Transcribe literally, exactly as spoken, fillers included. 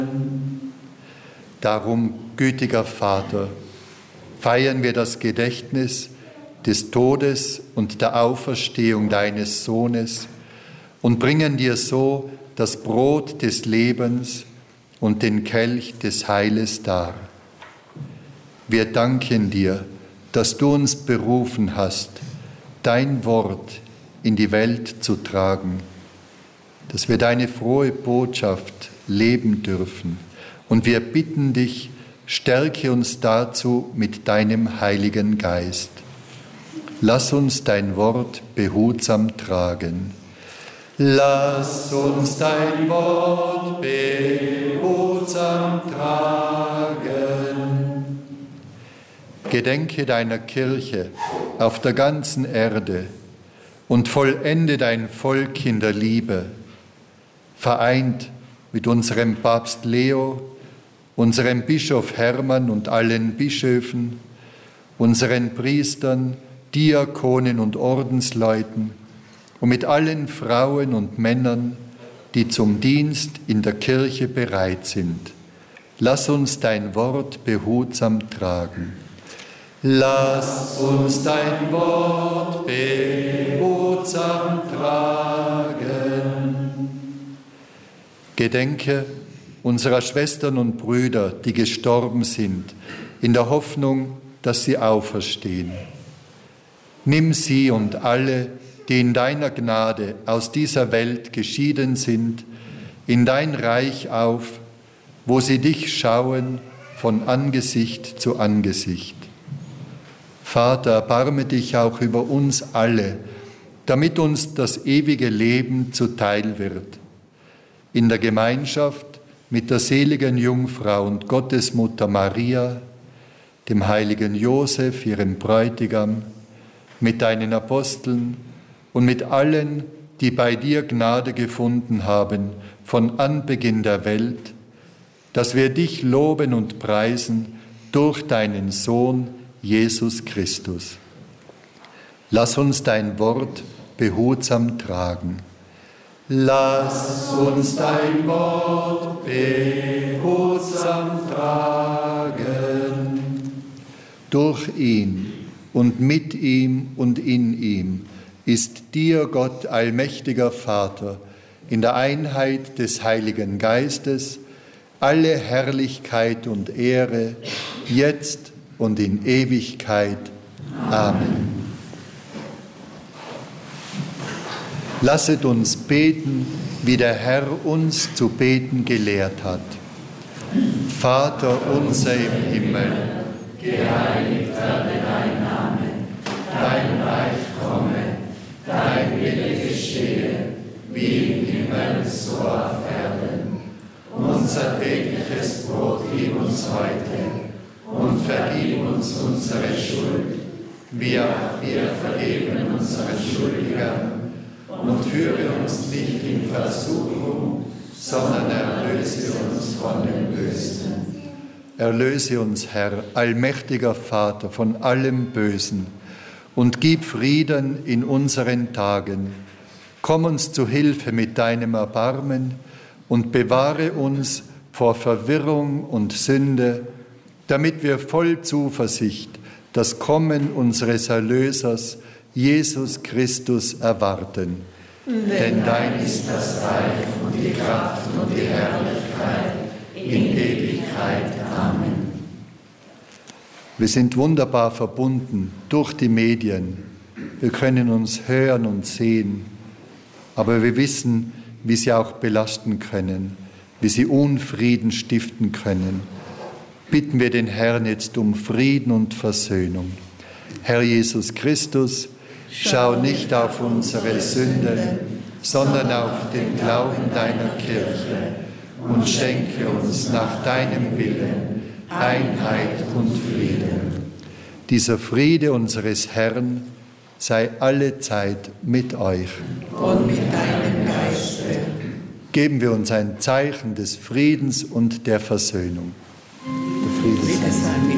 Darum, gütiger Vater, feiern wir das Gedächtnis des Todes und der Auferstehung deines Sohnes und bringen dir so das Brot des Lebens und den Kelch des Heiles dar. Wir danken dir, dass du uns berufen hast, dein Wort in die Welt zu tragen, dass wir deine frohe Botschaft leben dürfen. Und wir bitten dich, stärke uns dazu mit deinem Heiligen Geist. Lass uns dein Wort behutsam tragen. Lass uns dein Wort behutsam tragen. Gedenke deiner Kirche auf der ganzen Erde und vollende dein Volk in der Liebe, vereint mit unserem Papst Leo, unserem Bischof Hermann und allen Bischöfen, unseren Priestern, Diakonen und Ordensleuten und mit allen Frauen und Männern, die zum Dienst in der Kirche bereit sind. Lass uns dein Wort behutsam tragen. Lass uns dein Wort behutsam tragen. Gedenke unserer Schwestern und Brüder, die gestorben sind, in der Hoffnung, dass sie auferstehen. Nimm sie und alle, die in deiner Gnade aus dieser Welt geschieden sind, in dein Reich auf, wo sie dich schauen von Angesicht zu Angesicht. Vater, erbarme dich auch über uns alle, damit uns das ewige Leben zuteil wird. In der Gemeinschaft mit der seligen Jungfrau und Gottesmutter Maria, dem heiligen Josef, ihrem Bräutigam, mit deinen Aposteln und mit allen, die bei dir Gnade gefunden haben von Anbeginn der Welt, dass wir dich loben und preisen durch deinen Sohn Jesus Christus. Lass uns dein Wort behutsam tragen. Lass uns dein Wort behutsam tragen. Durch ihn und mit ihm und in ihm ist dir, Gott, allmächtiger Vater, in der Einheit des Heiligen Geistes, alle Herrlichkeit und Ehre, jetzt und in Ewigkeit. Amen. Lasset uns beten, wie der Herr uns zu beten gelehrt hat. Vater unser im Himmel, geheiligt werde dein Name, dein Reich komme, dein Wille geschehe, wie im Himmel so auf Erden. Unser tägliches Brot gib uns heute und vergib uns unsere Schuld, wie auch wir vergeben unseren Schuldigern. Und führe uns nicht in Versuchung, sondern erlöse uns von dem Bösen. Erlöse uns, Herr, allmächtiger Vater, von allem Bösen und gib Frieden in unseren Tagen. Komm uns zu Hilfe mit deinem Erbarmen und bewahre uns vor Verwirrung und Sünde, damit wir voll Zuversicht das Kommen unseres Erlösers, Jesus Christus, erwarten. Denn dein ist das Reich und die Kraft und die Herrlichkeit in Ewigkeit. Amen. Wir sind wunderbar verbunden durch die Medien. Wir können uns hören und sehen, aber wir wissen, wie sie auch belasten können, wie sie Unfrieden stiften können. Bitten wir den Herrn jetzt um Frieden und Versöhnung. Herr Jesus Christus, schau nicht auf unsere Sünden, sondern auf den Glauben deiner Kirche und schenke uns nach deinem Willen Einheit und Frieden. Dieser Friede unseres Herrn sei allezeit mit euch. Und mit deinem Geiste. Geben wir uns ein Zeichen des Friedens und der Versöhnung. Der Friede sei mit euch.